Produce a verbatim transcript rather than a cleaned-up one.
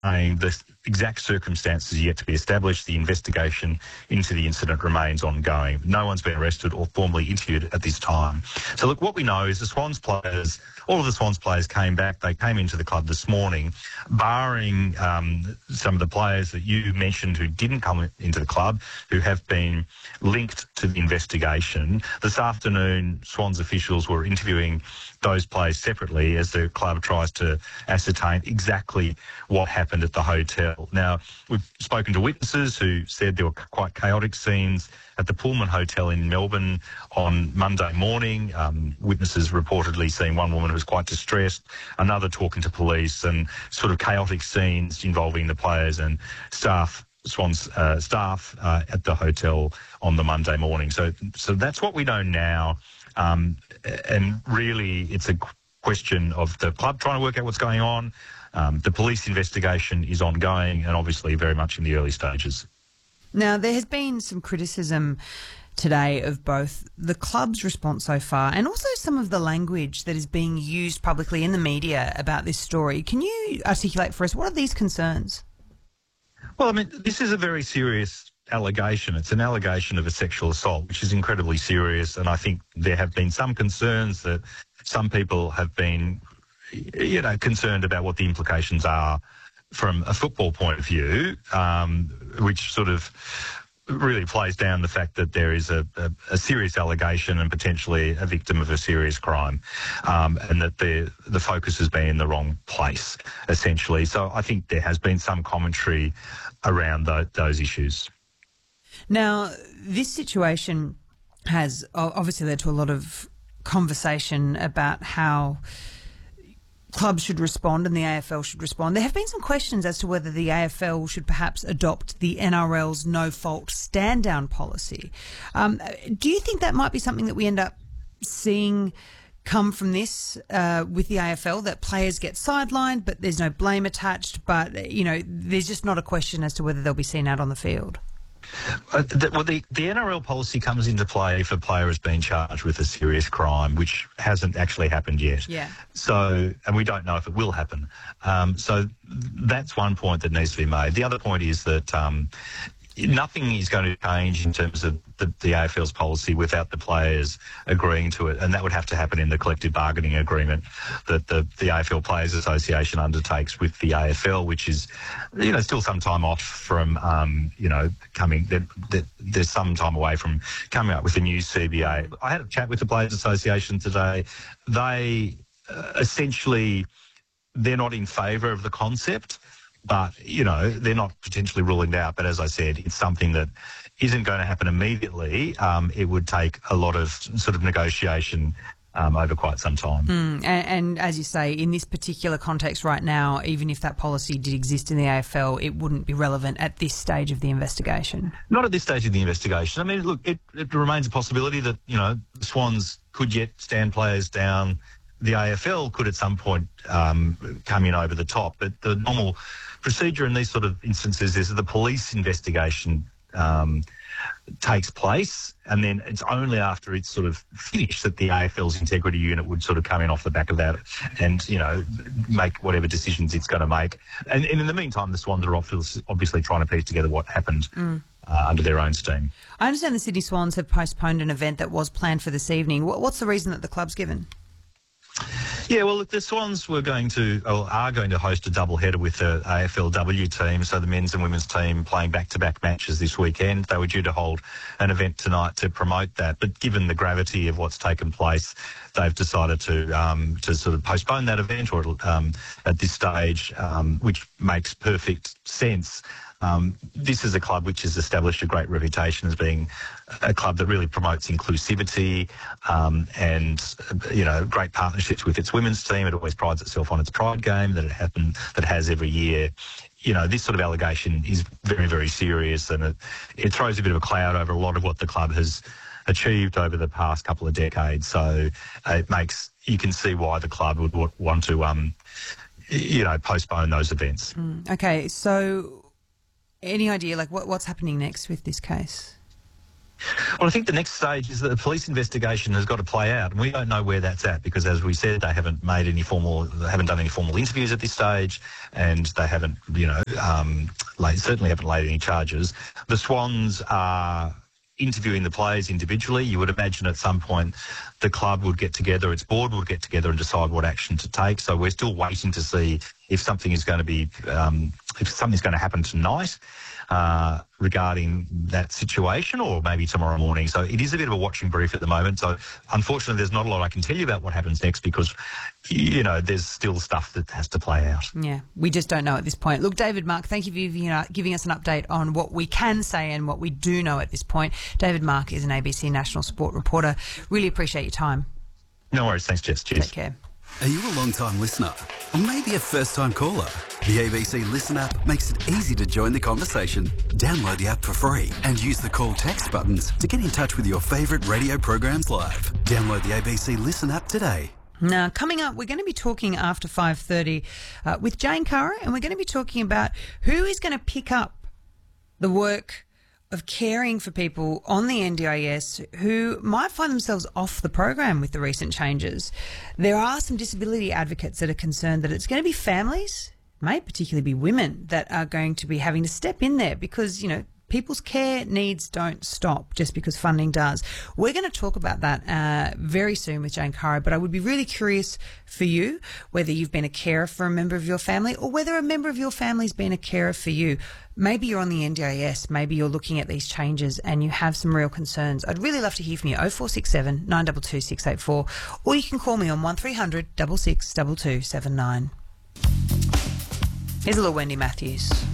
saying the exact circumstances are yet to be established. The investigation into the incident remains ongoing. No one's been arrested or formally interviewed at this time. So, look, what we know is the Swans players, all of the Swans players came back. They came into the club this morning, barring um, some of the players that you mentioned who didn't come into the club, who have been linked to the investigation. This afternoon, Swans officials were interviewing those players separately as the club tries to ascertain exactly what happened at the hotel. Now, we've spoken to witnesses who said there were quite chaotic scenes at the Pullman Hotel in Melbourne on Monday morning. Um, witnesses reportedly seeing one woman who was quite distressed, another talking to police, and sort of chaotic scenes involving the players and staff, Swans uh, staff uh, at the hotel on the Monday morning. So, so that's what we know now. Um, and really, it's a question of the club trying to work out what's going on. Um, the police investigation is ongoing and obviously very much in the early stages. Now, there has been some criticism today of both the club's response so far and also some of the language that is being used publicly in the media about this story. Can you articulate for us, what are these concerns? Well, I mean, this is a very serious allegation. It's an allegation of a sexual assault, which is incredibly serious. And I think there have been some concerns that some people have been, you know, concerned about what the implications are from a football point of view, um, which sort of really plays down the fact that there is a, a, a serious allegation and potentially a victim of a serious crime, um, and that the the focus has been in the wrong place, essentially. So I think there has been some commentary around the, those issues. Now, this situation has obviously led to a lot of conversation about how clubs should respond and the A F L should respond. There have been some questions as to whether the A F L should perhaps adopt the N R L's no-fault stand-down policy. Um, do you think that might be something that we end up seeing come from this uh, with the A F L, that players get sidelined but there's no blame attached, but, you know, there's just not a question as to whether they'll be seen out on the field? Uh, the, well, the, the N R L policy comes into play if a player has been charged with a serious crime, which hasn't actually happened yet. Yeah. So, and we don't know if it will happen. Um, so that's one point that needs to be made. The other point is that um, nothing is going to change in terms of the, the A F L's policy without the players agreeing to it, and that would have to happen in the collective bargaining agreement that the, the A F L Players Association undertakes with the A F L, which is, you know, still some time off from, um, you know, coming, they're, they're, there's some time away from coming up with a new C B A. I had a chat with the Players Association today. They uh, essentially, they're not in favour of the concept, but, you know, they're not potentially ruling it out. But as I said, it's something that isn't going to happen immediately. Um, it would take a lot of sort of negotiation um, over quite some time. Mm, and, and as you say, in this particular context right now, even if that policy did exist in the A F L, it wouldn't be relevant at this stage of the investigation. Not at this stage of the investigation. I mean, look, it, it remains a possibility that, you know, the Swans could yet stand players down. The A F L could at some point um, come in over the top. But the normal procedure in these sort of instances is that the police investigation um, takes place, and then it's only after it's sort of finished that the A F L's integrity unit would sort of come in off the back of that and, you know, make whatever decisions it's going to make. And, and in the meantime, the Swans are obviously trying to piece together what happened mm. uh, under their own steam. I understand the Sydney Swans have postponed an event that was planned for this evening. What's the reason that the club's given? Yeah, well, the Swans were going to, or are going to host a double header with the A F L W team, so the men's and women's team playing back-to-back matches this weekend. They were due to hold an event tonight to promote that, but given the gravity of what's taken place, they've decided to um, to sort of postpone that event, or um, at this stage, um, which makes perfect sense. Um, this is a club which has established a great reputation as being a club that really promotes inclusivity um, and, you know, great partnerships with its women's team. It always prides itself on its Pride game that it happen, that it has every year. You know, this sort of allegation is very, very serious, and it, it throws a bit of a cloud over a lot of what the club has achieved over the past couple of decades. So uh, it makes, you can see why the club would want to, um, you know, postpone those events. Mm, okay, so any idea, like, what, what's happening next with this case? Well, I think the next stage is that the police investigation has got to play out, and we don't know where that's at because, as we said, they haven't made any formal, they haven't done any formal interviews at this stage, and they haven't, you know, um, laid, certainly haven't laid any charges. The Swans are interviewing the players individually. You would imagine at some point the club would get together, its board would get together and decide what action to take. So we're still waiting to see if something is going to be, um, if something's going to happen tonight uh, regarding that situation, or maybe tomorrow morning. So it is a bit of a watching brief at the moment. So unfortunately, there's not a lot I can tell you about what happens next because, you know, there's still stuff that has to play out. Yeah, we just don't know at this point. Look, David Mark, thank you for you know, giving us an update on what we can say and what we do know at this point. David Mark is an A B C national sport reporter. Really appreciate your time. No worries. Thanks, Jess. Cheers. Take care. Are you a long-time listener? Or maybe a first-time caller? The A B C Listen app makes it easy to join the conversation. Download the app for free and use the call text buttons to get in touch with your favourite radio programs live. Download the A B C Listen app today. Now, coming up, we're going to be talking after five thirty uh, with Jane Curra, and we're going to be talking about who is going to pick up the work of caring for people on the N D I S who might find themselves off the program with the recent changes. There are some disability advocates that are concerned that it's going to be families, may particularly be women, that are going to be having to step in there because, you know, people's care needs don't stop just because funding does. We're going to talk about that uh, very soon with Jane Curra, but I would be really curious for you whether you've been a carer for a member of your family or whether a member of your family's been a carer for you. Maybe you're on the N D I S, maybe you're looking at these changes and you have some real concerns. I'd really love to hear from you, oh four six seven, nine two two, six eight four, or you can call me on one three hundred, six six, two two seven nine. Here's a little Wendy Matthews.